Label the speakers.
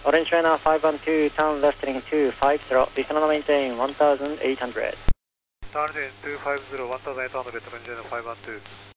Speaker 1: Orange China 512, turn left heading 250, descend and maintain 1800.
Speaker 2: Turn left 250, 1800, Orange China 512.